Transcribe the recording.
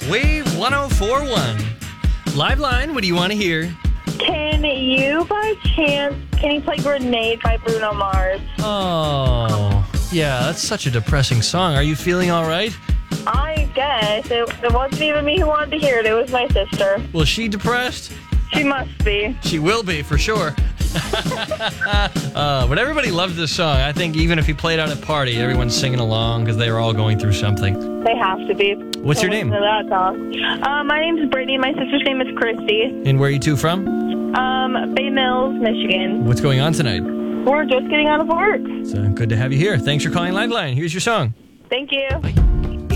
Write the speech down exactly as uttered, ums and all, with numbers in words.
Wave one oh four point one. Live line, what do you want to hear? Can you, by chance, can you play Grenade by Bruno Mars? Oh, yeah, that's such a depressing song. Are you feeling all right? I guess. It, it wasn't even me who wanted to hear it. It was my sister. Was she depressed? She must be. She will be, for sure. uh, but everybody loves this song. I think even if you played out at a party, everyone's singing along because they were all going through something. They have to be. What's your name? That song. Uh, my name's Brittany. My sister's name is Christy. And where are you two from? Um, Bay Mills, Michigan. What's going on tonight? We're just getting out of work. So good to have you here. Thanks for calling Liveline. Here's your song. Thank you. Bye.